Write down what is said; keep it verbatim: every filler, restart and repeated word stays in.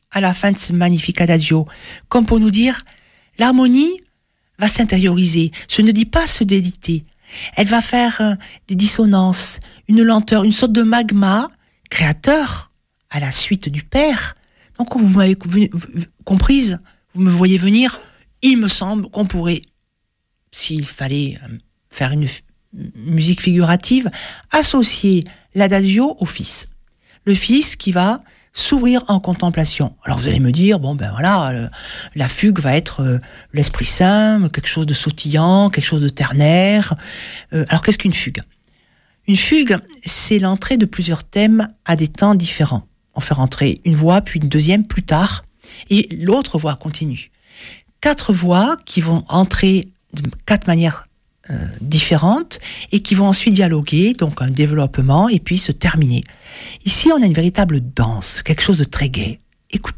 à la fin de ce magnifique adagio, comme pour nous dire, l'harmonie va s'intérioriser, je ne dis pas se déliter, elle va faire euh, des dissonances, une lenteur, une sorte de magma créateur à la suite du Père. Donc vous m'avez comprise, vous me voyez venir, il me semble qu'on pourrait, s'il fallait faire une f- musique figurative, associer l'adagio au Fils. Le Fils qui va s'ouvrir en contemplation. Alors vous allez me dire, bon ben voilà, euh, la fugue va être euh, l'Esprit Saint, quelque chose de sautillant, quelque chose de ternaire. Euh, alors qu'est-ce qu'une fugue ? Une fugue, c'est l'entrée de plusieurs thèmes à des temps différents. On fait rentrer une voix, puis une deuxième plus tard, et l'autre voix continue. Quatre voix qui vont entrer de quatre manières euh, différentes et qui vont ensuite dialoguer, donc un développement, et puis se terminer. Ici, on a une véritable danse, quelque chose de très gai. Écoutez.